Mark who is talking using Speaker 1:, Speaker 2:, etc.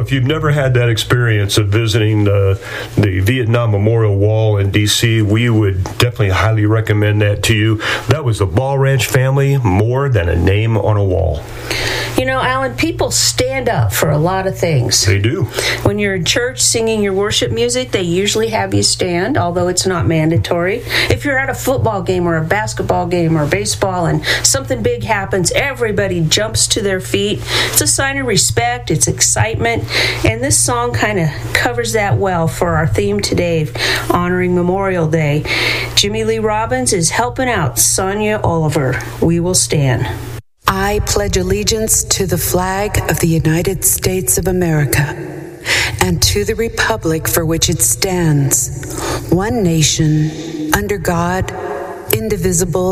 Speaker 1: if you've never had that experience of visiting the Vietnam Memorial Wall in D.C., we would definitely highly recommend that to you. That was the Ball Ranch family, more than a name on a wall.
Speaker 2: You know, Alan, people stand up for a lot of things.
Speaker 1: They do.
Speaker 2: When you're in church singing your worship music, they usually have you stand, although it's not mandatory. If you're at a football game or a basketball game or baseball and something big happens, everybody jumps to their feet. It's a sign of respect, it's excitement, and this song kind of covers that well for our theme today, honoring Memorial Day. Jimmy Lee Robbins is helping out Sonia Oliver. We will stand.
Speaker 3: I pledge allegiance to the flag of the United States of America and to the republic for which it stands, one nation, under God, indivisible,